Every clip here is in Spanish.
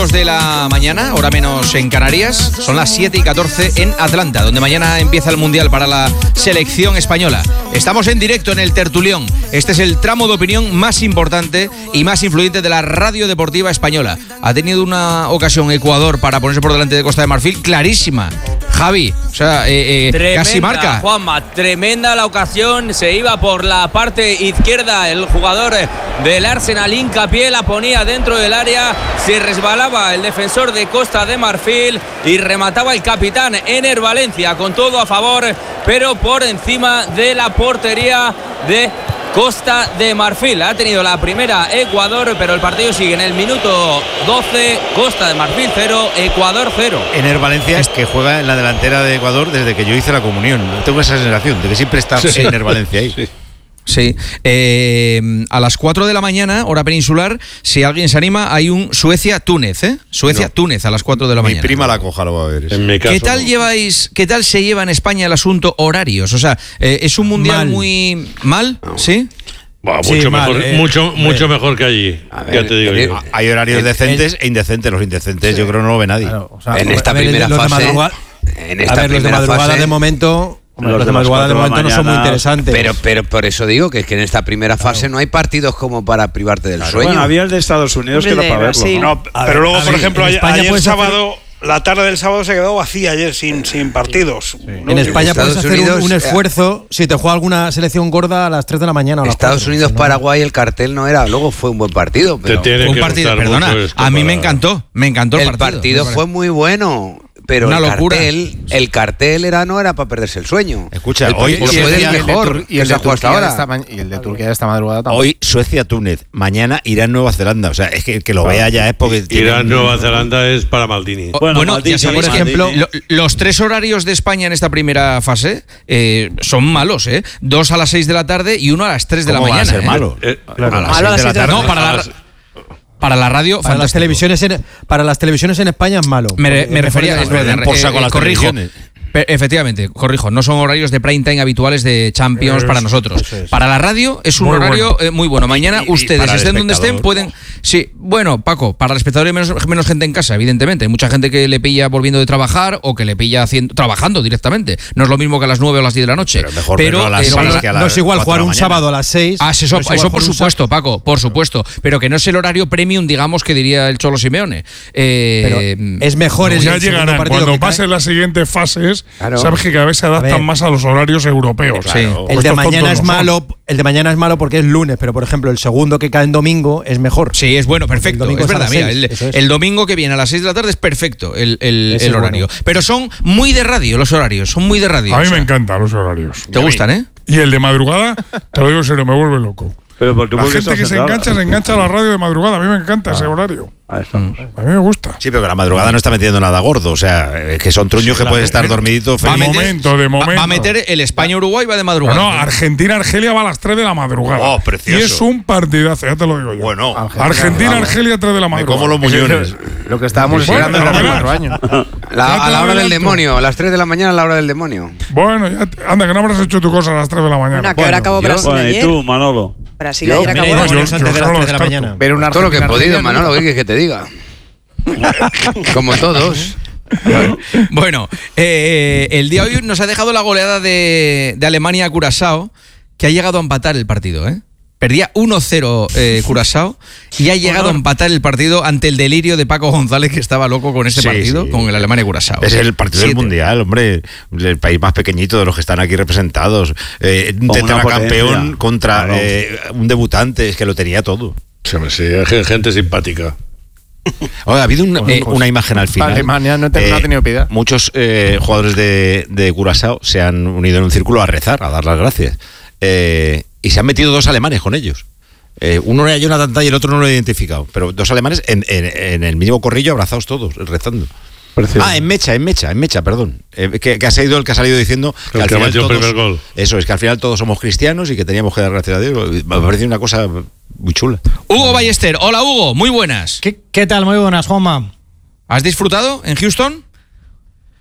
De la mañana, hora menos en Canarias, son las 7:14 en Atlanta, donde mañana empieza el Mundial para la selección española. Estamos en directo en el Tertulión. Este es el tramo de opinión más importante y más influyente de la radio deportiva española. Ha tenido una ocasión Ecuador para ponerse por delante de Costa de Marfil clarísima. Javi, o sea, casi marca. Juanma, tremenda la ocasión, se iba por la parte izquierda el jugador del Arsenal, hincapié, la ponía dentro del área, se resbalaba el defensor de Costa de Marfil y remataba el capitán Ener Valencia con todo a favor, pero por encima de la portería de Costa de Marfil. Ha tenido la primera Ecuador, pero el partido sigue en el minuto 12. Costa de Marfil 0, Ecuador 0. Ener Valencia es que juega en la delantera de Ecuador desde que yo hice la comunión. Tengo esa sensación de que siempre está Ener Valencia ahí. Sí. A las 4 de la mañana, hora peninsular, si alguien se anima, hay un Suecia-Túnez, ¿eh? Suecia-Túnez a las 4 de la mañana. Mi prima la coja, lo va a ver. En mi caso, ¿Qué tal se lleva en España el asunto horarios? O sea, ¿es un mundial muy mal? ¿Sí? Mucho mejor, mucho mejor que allí. Ya te digo yo. Hay horarios decentes e indecentes. Los indecentes yo creo que no lo ve nadie. Claro, o sea, en esta primera fase. Los de madrugada de momento. Los de madrugada de momento no son muy interesantes. Pero por eso digo que es que en esta primera fase no hay partidos como para privarte del sueño. Bueno, había el de Estados Unidos que era para verlo. No, pero luego, por ejemplo, ayer sábado, la tarde del sábado se quedó vacía ayer sin partidos. Sí. En España puedes hacer un esfuerzo si te juega alguna selección gorda a las 3 de la mañana. Estados Unidos, Paraguay, el cartel no era. Luego fue un buen partido. Pero un partido, perdona, a mí me encantó el partido. El partido fue muy bueno. Pero una locura. El cartel no era para perderse el sueño. Escucha, hoy fue el mejor que se ha jugado hasta ahora. Y el de Turquía de esta madrugada también. Hoy Suecia-Túnez, mañana Irán-Nueva Zelanda. O sea, es que lo vea ya es porque... Irán-Nueva Zelanda es para Maldini. Bueno, Maldini, ya sabéis, por ejemplo, los 3 horarios de España en esta primera fase son malos, ¿eh? 2 a las 6 de la tarde y 1 a las 3 de la mañana. Va a ser malo? Claro. A las 6 de la tarde. No, para la radio, para las televisiones en España es malo. Me refería a corrijo. Efectivamente, corrijo, no son horarios de prime time habituales de Champions para nosotros. Para la radio es un horario muy bueno. Mañana ustedes, estén donde estén, pueden... Sí, bueno, Paco, para el espectador hay menos gente en casa, evidentemente. Hay mucha gente que le pilla volviendo de trabajar o que le pilla trabajando directamente. No es lo mismo que a las 9 o a las 10 de la noche. Pero no es igual jugar un sábado a las 6. Eso por supuesto, Paco, por supuesto. Pero que no es el horario premium, digamos, que diría el Cholo Simeone. Pero es mejor ya llegarán. Cuando pasen las siguientes fases, sabes que cada vez se adaptan más a los horarios europeos. Claro. El de mañana es malo porque es lunes, pero por ejemplo el segundo que cae en domingo es mejor. Sí, es bueno, perfecto. Es verdad, mira, el domingo que viene a las 6 de la tarde es perfecto el horario. Bueno. Pero son muy de radio los horarios, son muy de radio. A mí me encantan los horarios. ¿Te gustan, eh? Y el de madrugada, te lo digo en serio, me vuelve loco. Pero la gente que se engancha a la radio de madrugada. A mí me encanta ese horario. A mí me gusta. Sí, pero que la madrugada no está metiendo nada gordo. O sea, que son truños que puedes estar dormidito. De momento. Va a meter el España-Uruguay, va de madrugada. No, Argentina-Argelia va a las 3 de la madrugada. Oh, precioso. Y es un partidazo, ya te lo digo yo. Bueno. Argentina-Argelia 3 de la madrugada. Como los muñones. Lo que estábamos esperando en los 4 años. A la hora del demonio, a las 3 de la mañana a la hora del demonio. Bueno, anda, que no habrás hecho tu cosa a las 3 de la mañana. Bueno, que ahora acabó Brasil ayer. ¿Y tú, Manolo? Brasil ayer acabó. Antes de las 3 de la mañana. Todo lo que he podido, Manolo, ¿qué quieres que te diga? Como todos. Bueno, el día de hoy nos ha dejado la goleada de Alemania a Curazao, que ha llegado a empatar el partido, ¿eh? Perdía 1-0 Curazao y ha llegado a empatar el partido ante el delirio de Paco González, que estaba loco con este partido, con el Alemania-Curazao. Es el partido del Mundial, hombre. El país más pequeñito de los que están aquí representados. Un tetracampeón contra un debutante, es que lo tenía todo. Sí, gente simpática. Ha habido una imagen al final. Alemania no ha tenido piedad. Muchos jugadores de Curazao se han unido en un círculo a rezar, a dar las gracias. Y se han metido 2 alemanes con ellos. Uno era Jonathan Tah y el otro no lo he identificado. Pero 2 alemanes en el mismo corrillo, abrazados todos, rezando. Precioso. En mecha, perdón. Que ha sido el que ha salido diciendo que al final todos, primer gol. Eso es, que al final todos somos cristianos y que teníamos que dar gracias a Dios. Me parece una cosa muy chula. Hugo Ballester, hola Hugo, muy buenas. ¿Qué tal? Muy buenas, Juanma. ¿Has disfrutado en Houston?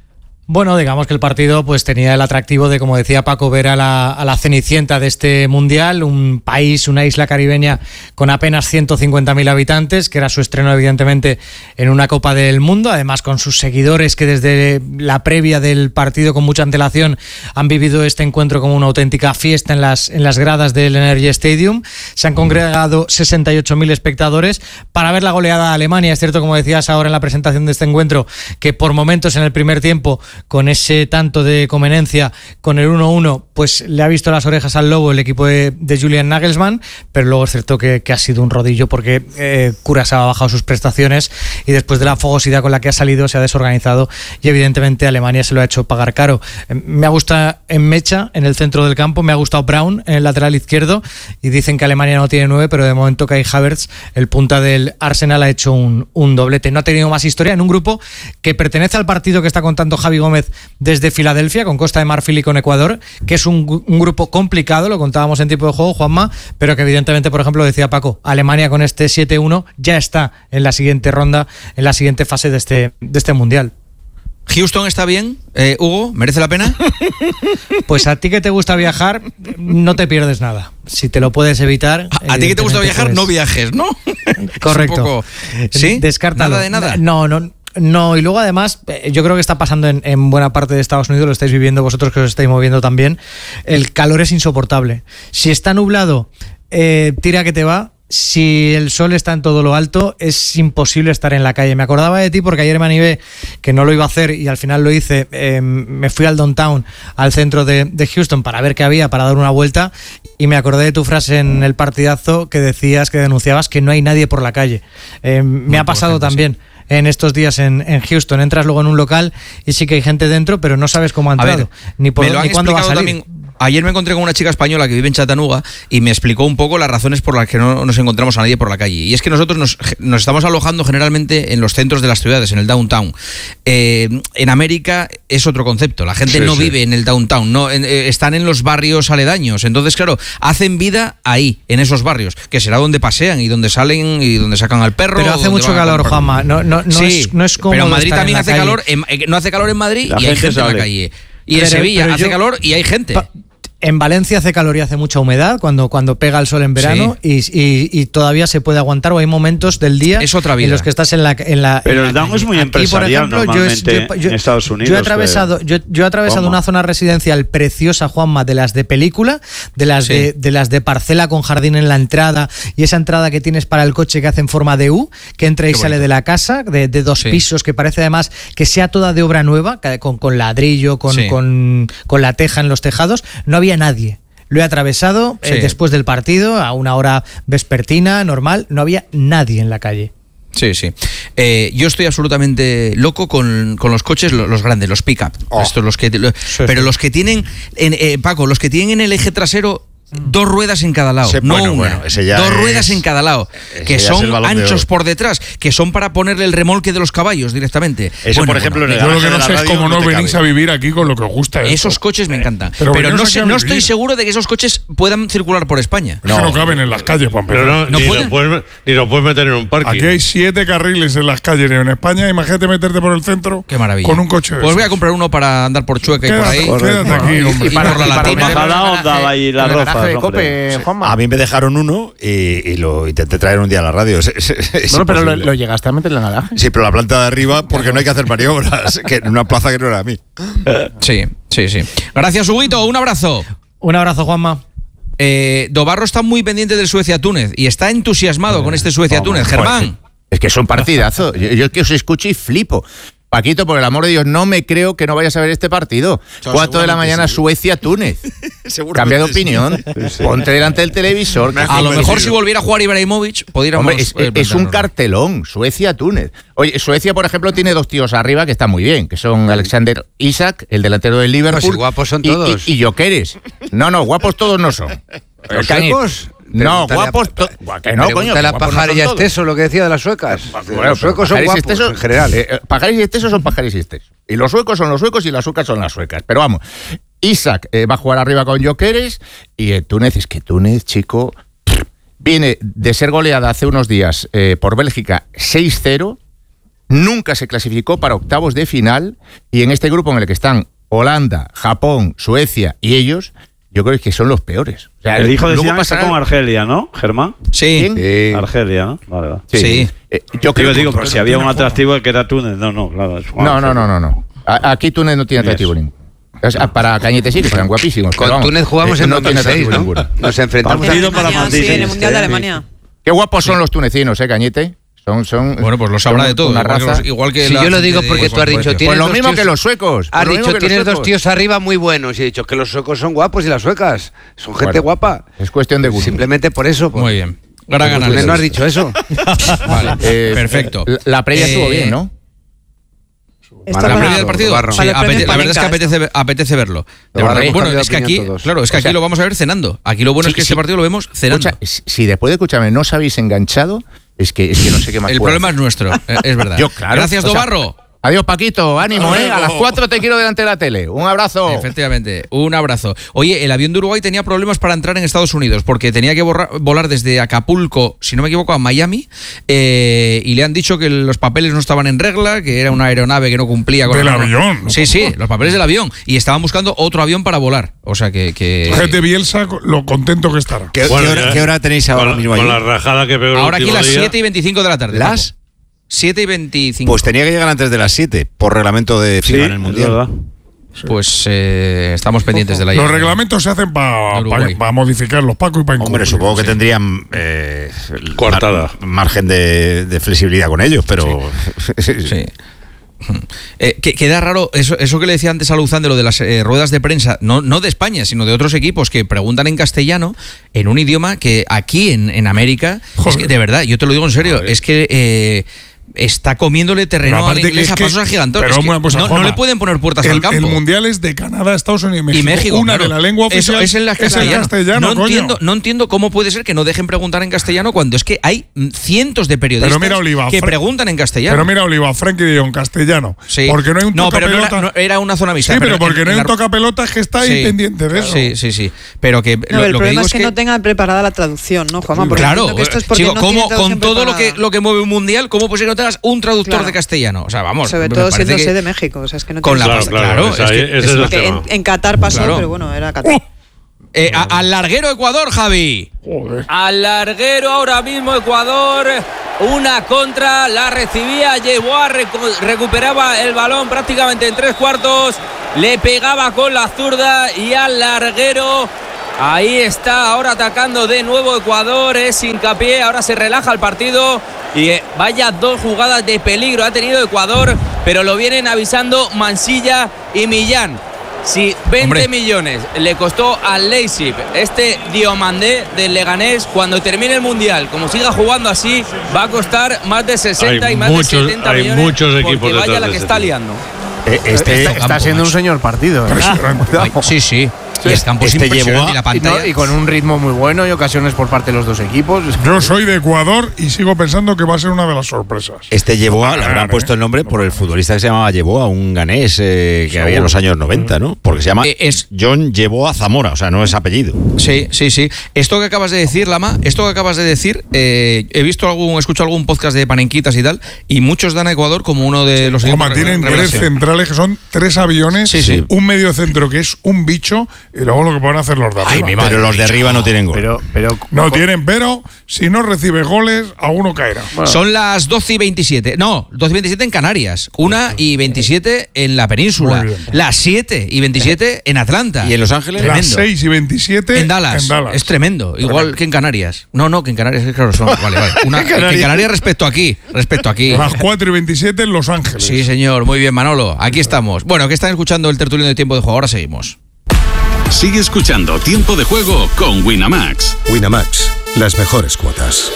Bueno, digamos que el partido pues tenía el atractivo de, como decía Paco, ver a la cenicienta de este mundial, un país, una isla caribeña con apenas 150.000 habitantes, que era su estreno evidentemente en una Copa del Mundo, además con sus seguidores que desde la previa del partido con mucha antelación han vivido este encuentro como una auténtica fiesta en las gradas del Energy Stadium. Se han congregado 68.000 espectadores para ver la goleada a Alemania. Es cierto, como decías ahora en la presentación de este encuentro, que por momentos en el primer tiempo, con ese tanto de conveniencia, con el 1-1, pues le ha visto las orejas al lobo el equipo de Julian Nagelsmann, pero luego es cierto que ha sido un rodillo porque Curazao ha bajado sus prestaciones y después de la fogosidad con la que ha salido se ha desorganizado y evidentemente Alemania se lo ha hecho pagar caro. Me ha gustado en Mecha, en el centro del campo, me ha gustado Braun en el lateral izquierdo, y dicen que Alemania no tiene 9, pero de momento Kai Havertz, el punta del Arsenal, ha hecho un doblete. No ha tenido más historia en un grupo que pertenece al partido que está contando Javi Gómez desde Filadelfia, con Costa de Marfil y con Ecuador, que es un grupo complicado, lo contábamos en tiempo de juego, Juanma, pero que evidentemente, por ejemplo, decía Paco, Alemania con este 7-1 ya está en la siguiente ronda, en la siguiente fase de este Mundial. ¿Houston está bien, Hugo? ¿Merece la pena? Pues a ti que te gusta viajar, no te pierdes nada. Si te lo puedes evitar... A ti que te gusta viajar, no viajes, ¿no? Correcto. Es un poco... ¿Sí? Descártalo. ¿Nada de nada? No, y luego además, yo creo que está pasando en buena parte de Estados Unidos, lo estáis viviendo vosotros que os estáis moviendo también, el calor es insoportable. Si está nublado, tira que te va. Si el sol está en todo lo alto, es imposible estar en la calle. Me acordaba de ti porque ayer me animé, que no lo iba a hacer y al final lo hice. Me fui al downtown, al centro de Houston, para ver qué había, para dar una vuelta, y me acordé de tu frase en el partidazo que decías, que denunciabas que no hay nadie por la calle. Me ha pasado también. En estos días en Houston, entras luego en un local y sí que hay gente dentro, pero no sabes cómo ha entrado, ni cuándo va a salir. También. Ayer me encontré con una chica española que vive en Chattanooga y me explicó un poco las razones por las que no nos encontramos a nadie por la calle. Y es que nosotros nos estamos alojando generalmente en los centros de las ciudades, en el downtown. En América es otro concepto. La gente no vive en el downtown, están en los barrios aledaños. Entonces, claro, hacen vida ahí, en esos barrios, que será donde pasean y donde salen y donde sacan al perro. Pero hace mucho calor, Juanma. No es cómodo. Pero en Madrid también hace calor. No hace calor en Madrid y hay gente en la calle. Y en Sevilla hace calor y hay gente. En Valencia hace calor y hace mucha humedad cuando pega el sol en verano, y todavía se puede aguantar, o hay momentos del día en los que estás en la Pero el down es muy empresarial. Aquí, por ejemplo, normalmente en Estados Unidos. Yo he atravesado una zona residencial preciosa, Juanma, de las de película, de las de parcela con jardín en la entrada, y esa entrada que tienes para el coche que hace en forma de U, que entra y sale de la casa, de 2 pisos, que parece además que sea toda de obra nueva, con ladrillo, con la teja en los tejados. No había nadie. Lo he atravesado después del partido, a una hora vespertina, normal, no había nadie en la calle. Sí. Yo estoy absolutamente loco con los coches, los grandes, los pick-up. Estos, pero los que tienen, Paco, los que tienen en el eje trasero 2 ruedas en cada lado, ese ya 2 ruedas en cada lado, que son anchos por detrás, que son para ponerle el remolque de los caballos directamente. Eso, por ejemplo, yo lo que no sé es cómo no venís a vivir aquí con lo que os gusta. Esos coches me encantan, pero no estoy seguro de que esos coches puedan circular por España. No caben en las calles, Juan Pedro. Pero ni lo puedes meter en un parque. Aquí hay 7 carriles en las calles en España. Imagínate meterte por el centro. Qué maravilla. Con un coche. Pues voy a comprar uno para andar por Chueca y por ahí. Quédate aquí, hombre. Y para la onda y la ropa. A mí me dejaron uno y lo intenté traer un día a la radio. Pero lo llegaste a meter en el garaje. Sí, pero la planta de arriba, porque no hay que hacer maniobras, que en una plaza que no era a mí. Sí. Gracias, Huguito. Un abrazo. Un abrazo, Juanma. Dobarro está muy pendiente del Suecia-Túnez y está entusiasmado con este Suecia-Túnez. Germán. Es que es un partidazo. Yo que os escucho y flipo. Paquito, por el amor de Dios, no me creo que no vayas a ver este partido. 4 de la mañana, Suecia-Túnez. Cambia de opinión. Ponte delante del televisor. A lo mejor si volviera a jugar Ibrahimovic, podríamos... Hombre, es un cartelón. Suecia-Túnez. Oye, Suecia, por ejemplo, tiene 2 tíos arriba que están muy bien, que son Alexander Isak, el delantero del Liverpool. Pues guapos son todos. Y Gyökeres. No, guapos todos no son. ¿Los suecos? No, guapos... Que no, coño. ¿Te la Pajares y Esteso, lo que decía de las suecas? Los suecos son guapos, en general. Pajares y Esteso son Pajares y Esteso. Y los suecos son los suecos y las suecas son las suecas. Pero vamos, Isak va a jugar arriba con Gyökeres, y Túnez, chico, viene de ser goleada hace unos días por Bélgica 6-0, nunca se clasificó para octavos de final, y en este grupo en el que están Holanda, Japón, Suecia y ellos, yo creo que son los peores. O sea, el hijo de Zidane está con Argelia, ¿no, Germán? Sí. Argelia, ¿no? Vale. Sí. Yo creo que si había un atractivo que era Túnez. No, claro. No. Aquí Túnez no tiene atractivo ninguno. O sea, para Cañete sí, que eran guapísimos. Con Túnez jugamos en 2006, ¿no? Nos enfrentamos en el Mundial de Alemania. Qué guapos son los tunecinos, Cañete. Son bueno, pues lo sabrá de todo. Una raza. Igual que si yo lo digo porque tú has dicho, pues lo mismo que los suecos. Has dicho, tienes dos tíos arriba muy buenos. Y he dicho que los suecos son guapos y las suecas son gente guapa. Es cuestión de gusto. Simplemente por eso. Muy bien. Gran análisis. No has dicho eso. Vale. Perfecto. La previa estuvo bien, ¿no? La previa del partido. Sí, la verdad es que apetece verlo. Bueno, es que aquí, claro, es que aquí lo vamos a ver cenando. Aquí lo bueno es que este partido lo vemos cenando. Escucha, si después de escucharme no os habéis enganchado, es que no sé qué más. El problema es nuestro, es verdad. Gracias, Dobarro. Adiós, Paquito, ánimo, A las 4 te quiero delante de la tele. Un abrazo. Efectivamente, un abrazo. Oye, el avión de Uruguay tenía problemas para entrar en Estados Unidos porque tenía que volar desde Acapulco, si no me equivoco, a Miami, y le han dicho que los papeles no estaban en regla, que era una aeronave que no cumplía con el avión. Sí, los papeles del avión. Y estaban buscando otro avión para volar. O sea que Gente Bielsa, lo contento que estará. ¿Qué hora tenéis ahora mismo ahí? Con la rajada que pegó ahora aquí las 7:25 de la tarde. ¿Las? 7:25. Pues tenía que llegar antes de las 7, por reglamento de FIFA en el Mundial. Pues estamos pendientes de la llegada. Los reglamentos se hacen para modificarlos, Paco, y para incluir. Hombre, supongo que tendrían margen de flexibilidad con ellos, pero... Sí. Queda raro eso que le decía antes a Luzán de lo de las ruedas de prensa, no de España, sino de otros equipos que preguntan en castellano, en un idioma que aquí en América, es que de verdad, yo te lo digo en serio, es que está comiéndole terreno al inglés a pasos agigantados. No le pueden poner puertas al campo. El Mundial es de Canadá, Estados Unidos y México. Una de la lengua oficial eso es en castellano. No entiendo cómo puede ser que no dejen preguntar en castellano cuando es que hay cientos de periodistas que preguntan en castellano. Pero mira, Oliva, Frankie de Jong, castellano. Sí. Porque no hay un tocapelota. No, era una zona mixta. Sí, pero porque no hay un tocapelotas que está ahí pendiente de eso. Sí. Pero que el problema es que no tengan preparada la traducción, ¿no, Juanma? Claro, chico, con todo lo que mueve un Mundial, ¿cómo puede ser que no tengas un traductor de castellano? O sea, vamos. Sobre todo siendo de México. O sea, es que no con la claro. En Qatar pasó, pero bueno, era Qatar. Al larguero Ecuador, Javi. Joder. Al larguero ahora mismo Ecuador. Una contra, la recibía Yeboah, recuperaba el balón prácticamente en 3/4. Le pegaba con la zurda y al larguero. Ahí está, ahora atacando de nuevo Ecuador, es hincapié, ahora se relaja el partido y vaya dos jugadas de peligro ha tenido Ecuador, pero lo vienen avisando Mansilla y Millán. Si 20 millones le costó al Leipzig este Diomandé del Leganés, cuando termine el Mundial, como siga jugando así, va a costar más de 60 y más de 70 millones. Hay muchos equipos porque vaya la que está liando. Está siendo un señor partido. Sí. Y el campo es impresionante y la pantalla. Y con un ritmo muy bueno y ocasiones por parte de los dos equipos. Yo soy de Ecuador y sigo pensando que va a ser una de las sorpresas. Yeboah, le habrán puesto el nombre por el futbolista que se llamaba Yeboah, un ganés que había en los años 90, ¿no? Porque se llama John Yeboah Zamora, o sea, no es apellido. Sí. Esto que acabas de decir, Lama, he escuchado algún podcast de Panenquitas y tal, y muchos dan a Ecuador como uno de los equipos. Tienen tres centrales que son 3 aviones, un medio centro que es un bicho, y luego lo que pueden hacer los de arriba. Pero los de arriba no tienen gol. Pero si no recibe goles, alguno caerá. Bueno. Son las 12:27. No, 12:27 en Canarias. 1:27 en la península. Las 7:27 en Atlanta. ¿Y en Los Ángeles? Las 6:27 en Dallas. Es tremendo. Igual que en Canarias. No, que en Canarias, claro, son. Vale. Que en Canarias respecto aquí. Las 4:27 en Los Ángeles. Sí, señor. Muy bien, Manolo. Aquí estamos. Bueno, que están escuchando el tertuliano de Tiempo de Juego. Ahora seguimos. Sigue escuchando Tiempo de Juego con Winamax. Winamax, las mejores cuotas.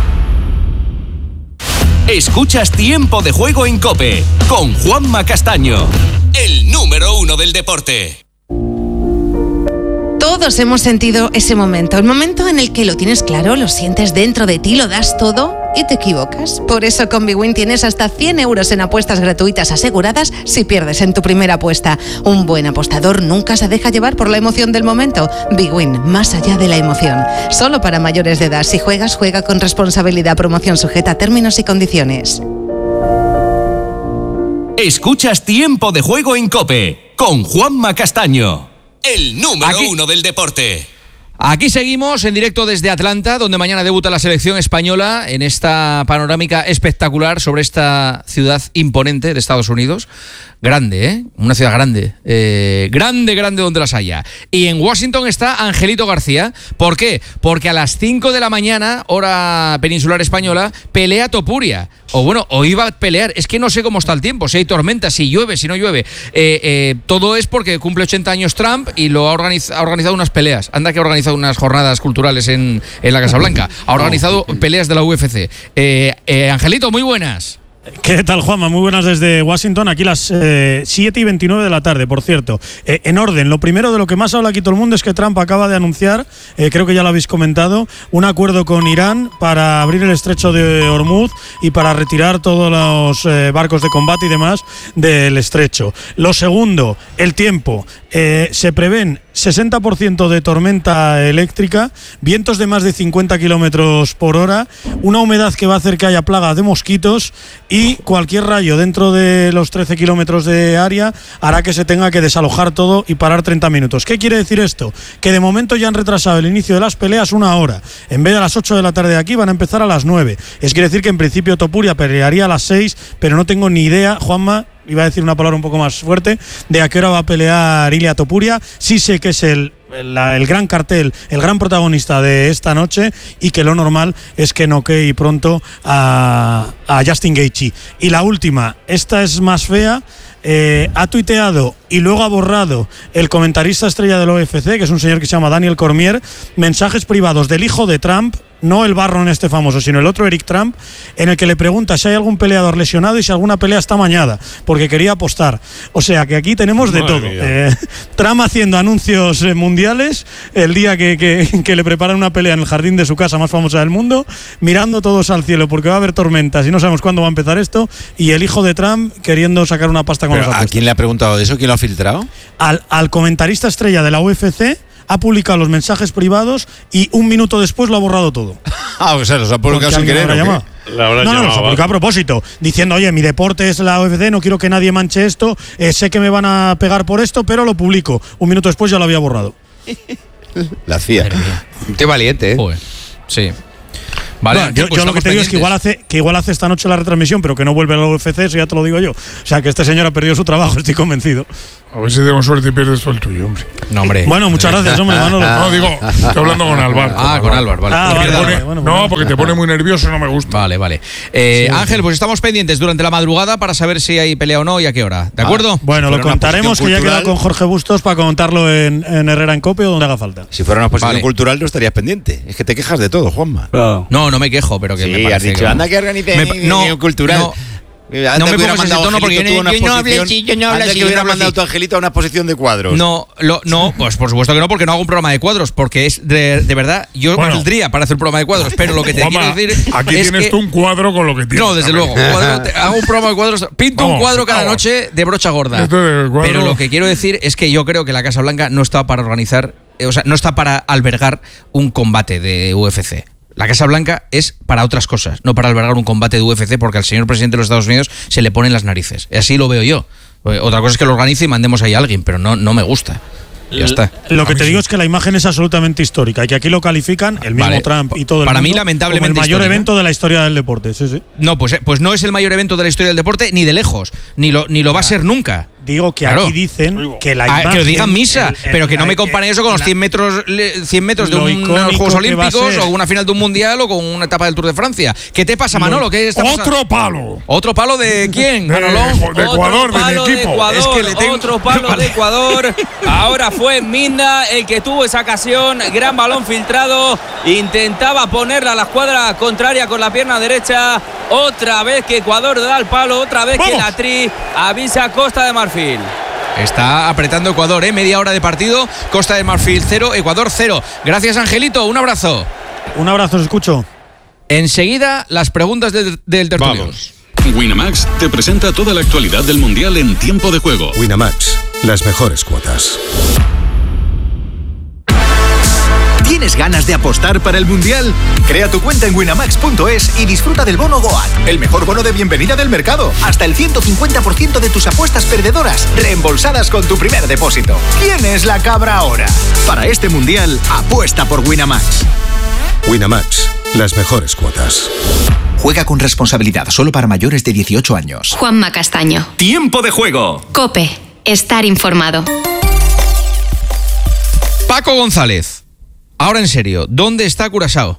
Escuchas Tiempo de Juego en COPE con Juanma Castaño, el número 1 del deporte. Todos hemos sentido ese momento, el momento en el que lo tienes claro, lo sientes dentro de ti, lo das todo y te equivocas. Por eso con BWIN tienes hasta 100 euros en apuestas gratuitas aseguradas si pierdes en tu primera apuesta. Un buen apostador nunca se deja llevar por la emoción del momento. BWIN, más allá de la emoción. Solo para mayores de edad. Si juegas, juega con responsabilidad. Promoción sujeta a términos y condiciones. Escuchas Tiempo de Juego en COPE con Juanma Castaño, el número 1 del deporte. Aquí seguimos en directo desde Atlanta, donde mañana debuta la selección española en esta panorámica espectacular sobre esta ciudad imponente de Estados Unidos. Grande, ¿eh? Una ciudad grande. Grande donde las haya. Y en Washington está Angelito García. ¿Por qué? Porque a las 5 de la mañana, hora peninsular española, pelea Topuria. O iba a pelear. Es que no sé cómo está el tiempo. Si hay tormenta, si llueve, si no llueve. Todo es porque cumple 80 años Trump y lo ha organizado unas peleas. Anda que ha organizado unas jornadas culturales en la Casa Blanca. Ha organizado peleas de la UFC. Angelito, muy buenas. ¿Qué tal, Juanma? Muy buenas desde Washington, aquí las 7:29 de la tarde, por cierto. En orden, lo primero de lo que más habla aquí todo el mundo es que Trump acaba de anunciar, creo que ya lo habéis comentado, un acuerdo con Irán para abrir el estrecho de Hormuz y para retirar todos los barcos de combate y demás del estrecho. Lo segundo, el tiempo. Se prevén 60% de tormenta eléctrica, vientos de más de 50 kilómetros por hora, una humedad que va a hacer que haya plagas de mosquitos y cualquier rayo dentro de los 13 kilómetros de área hará que se tenga que desalojar todo y parar 30 minutos. ¿Qué quiere decir esto? Que de momento ya han retrasado el inicio de las peleas 1 hora. En vez de a las 8 de la tarde de aquí van a empezar a las 9. Es quiere decir que en principio Topuria pelearía a las 6, pero no tengo ni idea, Juanma, iba a decir una palabra un poco más fuerte, de a qué hora va a pelear Ilia Topuria. Sí sé que es el gran cartel, el gran protagonista de esta noche y que lo normal es que noquee pronto a Justin Gaethje. Y la última, esta es más fea. Ha tuiteado y luego ha borrado el comentarista estrella del UFC, que es un señor que se llama Daniel Cormier, mensajes privados del hijo de Trump, no el Barron este famoso, sino el otro Eric Trump, en el que le pregunta si hay algún peleador lesionado y si alguna pelea está amañada, porque quería apostar. O sea que aquí tenemos de todo. Trump haciendo anuncios mundiales el día que le preparan una pelea en el jardín de su casa más famosa del mundo, mirando todos al cielo porque va a haber tormentas y no sabemos cuándo va a empezar esto, y el hijo de Trump queriendo sacar una pasta con los apuestas. ¿A quién le ha preguntado eso? ¿Quién lo ha filtrado? Al comentarista estrella de la UFC. Ha publicado los mensajes privados y un minuto después lo ha borrado todo. O sea, los ha publicado sin querer. No, los ha publicado a propósito, diciendo, oye, mi deporte es la UFC, no quiero que nadie manche esto, sé que me van a pegar por esto, pero lo publico. Un minuto después ya lo había borrado. La CIA. Qué valiente, ¿eh? Joder. Sí. Vale, bueno, yo lo que te digo es que igual hace esta noche la retransmisión, pero que no vuelve a la UFC, eso ya te lo digo yo. O sea, que este señor ha perdido su trabajo, estoy convencido. A ver si tenemos suerte y pierdes todo el tuyo, hombre. No, hombre. Bueno, muchas gracias, hombre. No, digo, estoy hablando con Álvaro. Con Álvaro, vale. No, porque te pone muy nervioso, no me gusta. Vale. Ángel, pues estamos pendientes durante la madrugada para saber si hay pelea o no y a qué hora. ¿De acuerdo? Bueno, lo contaremos, que ya he quedado con Jorge Bustos para contarlo en Herrera en Cope o donde haga falta. Si fuera una exposición cultural no estarías pendiente. Es que te quejas de todo, Juanma. No me quejo, pero que me parece has dicho, anda que organice cultural. No me pongas ese tono porque yo no hablé así, yo no hablo así. Que hubiera mandado tu Angelito a una exposición de cuadros. No, pues por supuesto que no, porque no hago un programa de cuadros, porque es de verdad, yo valdría para hacer un programa de cuadros, pero lo que te quiero decir aquí es tienes tú un cuadro con lo que tienes. No, desde luego, hago un programa de cuadros, pinto un cuadro cada noche de brocha gorda. Pero lo que quiero decir es que yo creo que la Casa Blanca no está para organizar, o sea, no está para albergar un combate de UFC. La Casa Blanca es para otras cosas, no para albergar un combate de UFC, porque al señor presidente de los Estados Unidos se le ponen las narices. Así lo veo yo. Otra cosa es que lo organice y mandemos ahí a alguien, pero no me gusta. Ya está. Lo que te digo es que la imagen es absolutamente histórica y que aquí lo califican el mismo Trump y todo el mundo. Para mí, lamentablemente, como el mayor evento de la historia del deporte. Sí. No, pues no es el mayor evento de la historia del deporte ni de lejos, ni lo va a ser nunca. Digo que aquí dicen que la imagen, que lo digan misa, pero que no me comparen eso con los 100 metros de unos Juegos Olímpicos o una final de un Mundial o con una etapa del Tour de Francia. ¿Qué te pasa, Manolo? ¿Qué está pasando? ¡Otro palo! ¿Otro palo de quién, Manolo? De Ecuador, de mi equipo. Otro palo de Ecuador. Ahora fue Minda el que tuvo esa ocasión. Gran balón filtrado. Intentaba ponerla a la escuadra contraria con la pierna derecha. Otra vez que Ecuador da el palo. Otra vez que la Tri avisa a Costa de Marfil. Está apretando Ecuador, media hora de partido. Costa de Marfil 0, Ecuador 0. Gracias, Angelito, un abrazo. Un abrazo, os escucho. Enseguida las preguntas del tertulión. Vamos. Winamax te presenta toda la actualidad del Mundial en tiempo de juego. Winamax, las mejores cuotas. ¿Tienes ganas de apostar para el Mundial? Crea tu cuenta en winamax.es y disfruta del bono Goat, el mejor bono de bienvenida del mercado. Hasta el 150% de tus apuestas perdedoras reembolsadas con tu primer depósito. ¿Quién es la cabra ahora? Para este Mundial, apuesta por Winamax. Winamax, las mejores cuotas. Juega con responsabilidad, solo para mayores de 18 años. Juanma Castaño. Tiempo de juego. COPE. Estar informado. Paco González. Ahora en serio, ¿dónde está Curazao?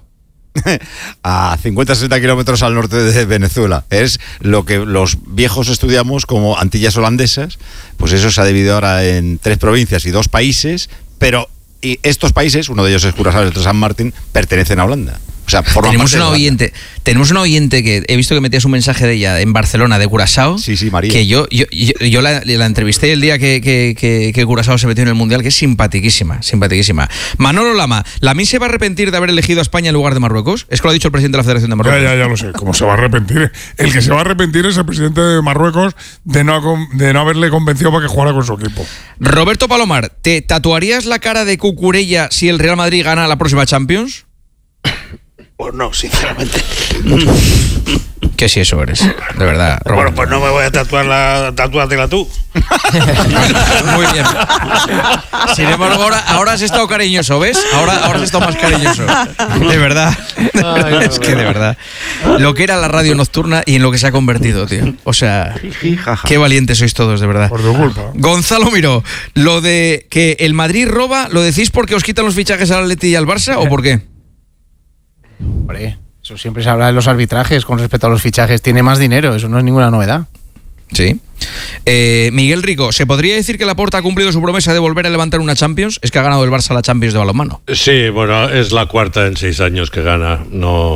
A 50-60 kilómetros al norte de Venezuela. Es lo que los viejos estudiamos como Antillas holandesas. Pues eso se ha dividido ahora en 3 provincias y 2 países, pero y estos países, uno de ellos es Curazao y otro San Martín, pertenecen a Holanda. O sea, tenemos una oyente que he visto que metías un mensaje de ella en Barcelona, de Curazao. Sí, María. Que yo la entrevisté el día que Curazao se metió en el Mundial, que es simpaticísima. Manolo Lama, ¿Lamine se va a arrepentir de haber elegido a España en lugar de Marruecos? Es que lo ha dicho el presidente de la Federación de Marruecos. Ya lo sé. ¿Cómo se va a arrepentir? El que se va a arrepentir es el presidente de Marruecos de no haberle convencido para que jugara con su equipo. Roberto Palomar, ¿te tatuarías la cara de Cucurella si el Real Madrid gana la próxima Champions? Pues no, sinceramente. ¿Qué si eso eres? De verdad. Roberto. Bueno, pues no me voy a tatuar tatúatela tú. Muy bien. Sin embargo, ahora has estado cariñoso, ¿ves? Ahora has estado más cariñoso. De verdad. Es que de verdad. Lo que era la radio nocturna y en lo que se ha convertido, tío. O sea, qué valientes sois todos, de verdad. Por tu culpa. Gonzalo Miró, lo de que el Madrid roba, ¿lo decís porque os quitan los fichajes al Atleti y al Barça o por qué? Hombre, eso siempre se habla de los arbitrajes con respecto a los fichajes. Tiene más dinero, eso no es ninguna novedad. Sí. Miguel Rico, ¿se podría decir que Laporta ha cumplido su promesa de volver a levantar una Champions? Es que ha ganado el Barça la Champions de balonmano. Sí, bueno, es la cuarta en 6 años que gana.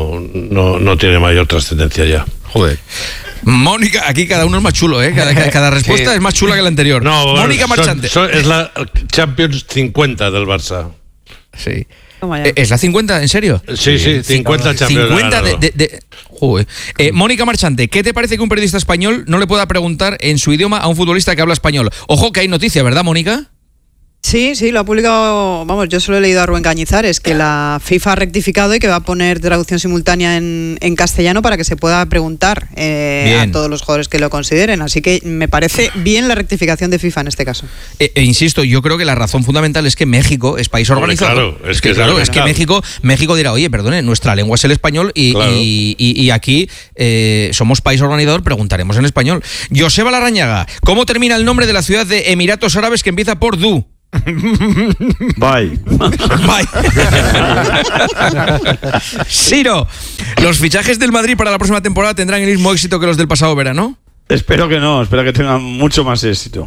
No tiene mayor trascendencia ya. Joder. Mónica, aquí cada uno es más chulo, ¿eh? Cada respuesta es más chula que la anterior. No, Mónica Marchante. Es la Champions 50 del Barça. Sí. ¿Es la 50? ¿En serio? Sí, 50 Champions. 50 Joder. Mónica Marchante, ¿qué te parece que un periodista español no le pueda preguntar en su idioma a un futbolista que habla español? Ojo que hay noticia, ¿verdad, Mónica? Sí, lo ha publicado, yo solo he leído a Rubén Cañizares, que la FIFA ha rectificado y que va a poner traducción simultánea en castellano para que se pueda preguntar a todos los jugadores que lo consideren. Así que me parece bien la rectificación de FIFA en este caso. Insisto, yo creo que la razón fundamental es que México es país organizado. Claro, es que México dirá, oye, perdone, nuestra lengua es el español y aquí somos país organizador, preguntaremos en español. Joseba Larrañaga, ¿cómo termina el nombre de la ciudad de Emiratos Árabes que empieza por Du? Bye. Siro, ¿los fichajes del Madrid para la próxima temporada tendrán el mismo éxito que los del pasado verano? Espero que no, espero que tengan mucho más éxito.